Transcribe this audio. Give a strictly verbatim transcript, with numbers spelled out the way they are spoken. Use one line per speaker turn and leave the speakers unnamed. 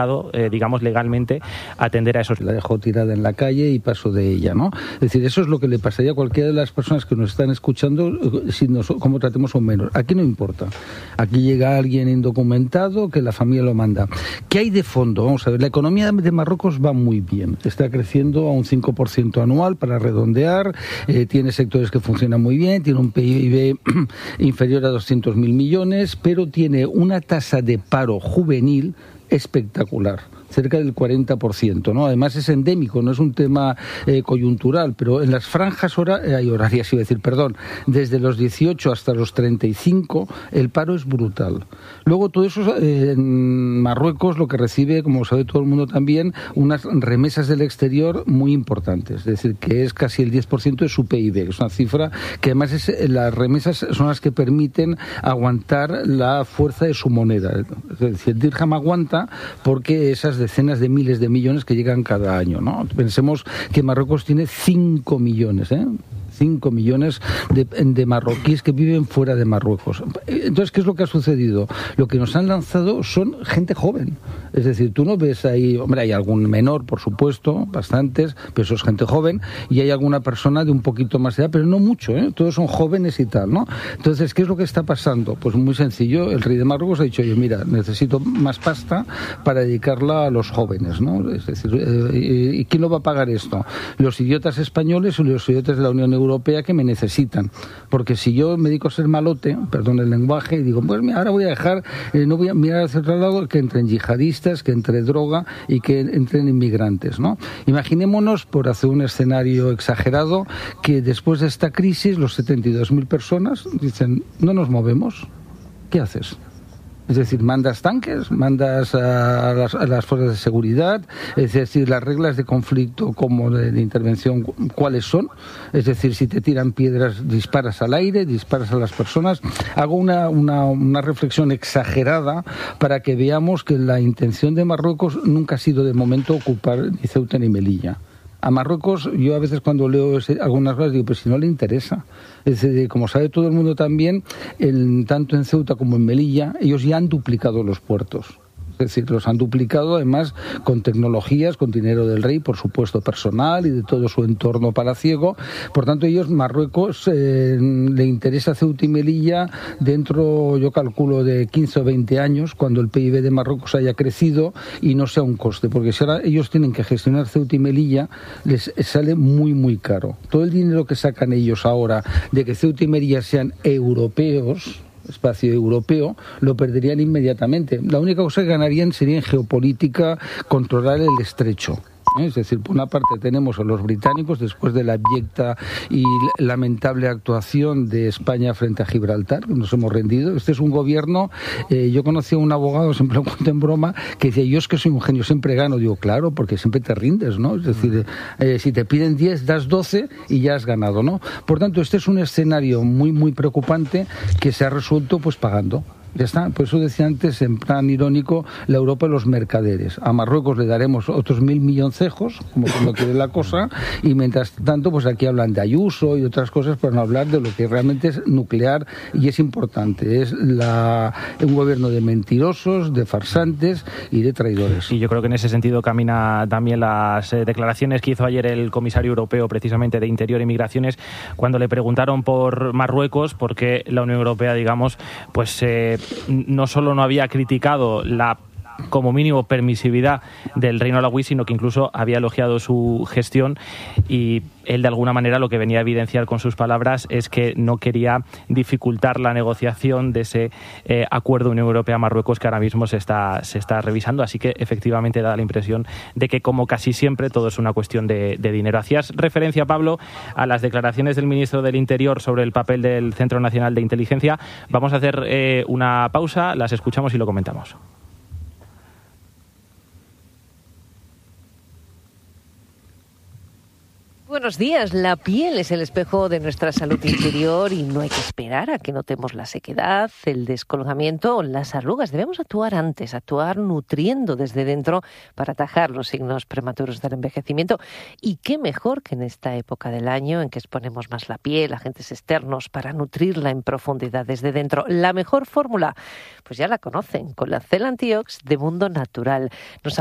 Eh, digamos legalmente atender a esos.
La dejó tirada en la calle y pasó de ella, ¿no? Es decir, eso es lo que le pasaría a cualquiera de las personas que nos están escuchando, si nos, como tratemos a un menor. Aquí no importa. Aquí llega alguien indocumentado que la familia lo manda. ¿Qué hay de fondo? Vamos a ver, la economía de Marruecos va muy bien. Está creciendo a un cinco por ciento anual para redondear, eh, tiene sectores que funcionan muy bien, tiene un P I B inferior a doscientos mil millones, pero tiene una tasa de paro juvenil espectacular, cerca del cuarenta por ciento, ¿no? Además es endémico, no es un tema eh, coyuntural, pero en las franjas hora, eh, horarias, iba a decir, perdón, desde los dieciocho hasta los treinta y cinco, el paro es brutal. Luego todo eso, eh, en Marruecos lo que recibe, como sabe todo el mundo también, unas remesas del exterior muy importantes, es decir, que es casi el diez por ciento de su P I B, que es una cifra que además es, las remesas son las que permiten aguantar la fuerza de su moneda. Es decir, el dirham aguanta porque esas decenas de miles de millones que llegan cada año, ¿no? Pensemos que Marruecos tiene cinco millones, ¿eh? cinco millones de, de marroquíes que viven fuera de Marruecos. Entonces, ¿qué es lo que ha sucedido? Lo que nos han lanzado son gente joven. Es decir, tú no ves ahí, hombre, hay algún menor, por supuesto, bastantes, pero eso es gente joven, y hay alguna persona de un poquito más de edad, pero no mucho, ¿eh? Todos son jóvenes y tal, ¿no? Entonces, ¿qué es lo que está pasando? Pues muy sencillo, el rey de Marruecos ha dicho, oye, mira, necesito más pasta para dedicarla a los jóvenes, ¿no? Es decir, eh, ¿y quién lo va a pagar esto? Los idiotas españoles y los idiotas de la Unión Europea Europea que me necesitan, porque si yo me dedico a ser malote, perdón el lenguaje, y digo, pues mira, ahora voy a dejar, eh, no voy a mirar hacia otro lado, que entren yihadistas, que entre droga y que entren inmigrantes, ¿no? Imaginémonos, por hacer un escenario exagerado, que después de esta crisis los setenta y dos mil personas dicen, no nos movemos, ¿qué haces? Es decir, mandas tanques, mandas a las, a las fuerzas de seguridad, es decir, las reglas de conflicto como de, de intervención, ¿cuáles son? Es decir, si te tiran piedras, disparas al aire, disparas a las personas. Hago una, una, una reflexión exagerada para que veamos que la intención de Marruecos nunca ha sido de momento ocupar ni Ceuta ni Melilla. A Marruecos, yo a veces cuando leo ese, algunas cosas digo, pues si no le interesa. Es decir, como sabe todo el mundo también, el, tanto en Ceuta como en Melilla, ellos ya han duplicado los puertos. Es decir, los han duplicado además con tecnologías, con dinero del rey, por supuesto personal y de todo su entorno palaciego. Por tanto, ellos, Marruecos, eh, le interesa Ceuta y Melilla dentro, yo calculo, de quince o veinte años, cuando el P I B de Marruecos haya crecido y no sea un coste. Porque si ahora ellos tienen que gestionar Ceuta y Melilla, les sale muy, muy caro. Todo el dinero que sacan ellos ahora de que Ceuta y Melilla sean europeos, espacio europeo, lo perderían inmediatamente. La única cosa que ganarían sería en geopolítica controlar el estrecho. Es decir, por una parte tenemos a los británicos después de la abyecta y lamentable actuación de España frente a Gibraltar, nos hemos rendido. Este es un gobierno, eh, yo conocí a un abogado, siempre lo cuento en broma, que decía, yo es que soy un genio, siempre gano. Digo, claro, porque siempre te rindes, ¿no? Es decir, eh, si te piden diez, das doce y ya has ganado, ¿no? Por tanto, este es un escenario muy, muy preocupante que se ha resuelto pues pagando. Ya está, por eso decía antes, en plan irónico, la Europa de los mercaderes. A Marruecos le daremos otros mil milloncejos, como cuando quiere la cosa, y mientras tanto, pues aquí hablan de Ayuso y otras cosas, para no hablar de lo que realmente es nuclear y es importante. Es la, un gobierno de mentirosos, de farsantes y de traidores.
Y yo creo que en ese sentido camina también las eh, declaraciones que hizo ayer el comisario europeo, precisamente de Interior y Migraciones, cuando le preguntaron por Marruecos, porque la Unión Europea, digamos, pues eh, no solo no había criticado la como mínimo permisividad del Reino Alauí, sino que incluso había elogiado su gestión, y él de alguna manera lo que venía a evidenciar con sus palabras es que no quería dificultar la negociación de ese eh, acuerdo Unión Europea-Marruecos que ahora mismo se está, se está revisando, así que efectivamente da la impresión de que, como casi siempre, todo es una cuestión de, de dinero. Hacías referencia, Pablo, a las declaraciones del ministro del Interior sobre el papel del Centro Nacional de Inteligencia. Vamos a hacer eh, una pausa, las escuchamos y lo comentamos.
Buenos días. La piel es el espejo de nuestra salud interior y no hay que esperar a que notemos la sequedad, el descolgamiento o las arrugas. Debemos actuar antes, actuar nutriendo desde dentro para atajar los signos prematuros del envejecimiento. Y qué mejor que en esta época del año en que exponemos más la piel a agentes externos para nutrirla en profundidad desde dentro. La mejor fórmula, pues ya la conocen, con la Cel Antiox de Mundo Natural. Nos